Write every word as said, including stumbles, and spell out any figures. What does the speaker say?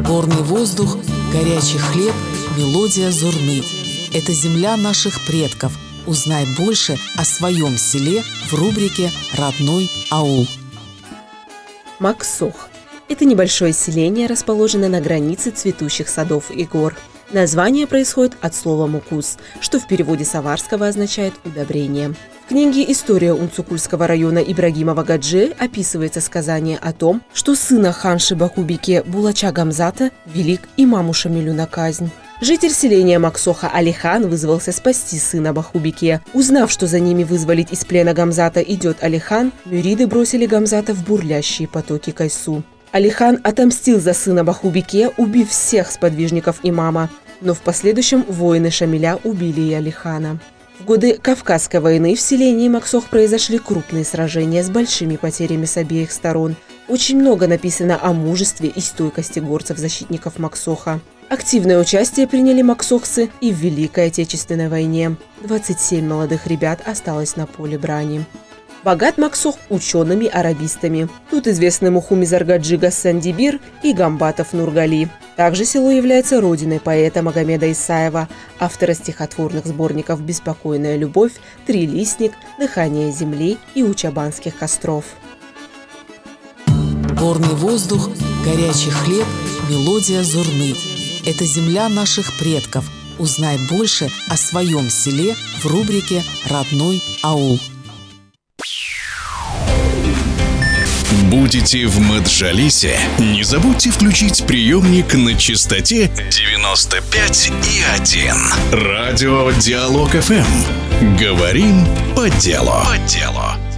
Горный воздух, горячий хлеб, мелодия зурны. Это земля наших предков. Узнай больше о своем селе в рубрике «Родной аул». Максох – это небольшое селение, расположенное на границе цветущих садов и гор. Название происходит от слова «мукус», что в переводе с аварского означает «удобрение». В книге «История Унцукульского района Ибрагимова Гаджи» описывается сказание о том, что сына ханши Бахубике Булача Гамзата велик имаму Шамилю на казнь. Житель селения Максоха Алихан вызвался спасти сына Бахубике. Узнав, что за ними вызволить из плена Гамзата идет Алихан, мюриды бросили Гамзата в бурлящие потоки Кайсу. Алихан отомстил за сына Бахубике, убив всех сподвижников имама, но в последующем воины Шамиля убили и Алихана. В годы Кавказской войны в селении Максох произошли крупные сражения с большими потерями с обеих сторон. Очень много написано о мужестве и стойкости горцев-защитников Максоха. Активное участие приняли максохцы и в Великой Отечественной войне. двадцать семь молодых ребят осталось на поле брани. Богат Максох учеными-арабистами. Тут известны Мухумизар Гаджи Гасан Дибир и Гамбатов Нургали. Также село является родиной поэта Магомеда Исаева, автора стихотворных сборников «Беспокойная любовь», «Трилистник», «Дыхание земли» и «У чабанских костров». Горный воздух, горячий хлеб, мелодия зурны. Это земля наших предков. Узнай больше о своем селе в рубрике «Родной аул». Будете в Маджалисе? Не забудьте включить приемник на частоте девяносто пять и один. Радио Диалог эф эм. Говорим по делу. По делу.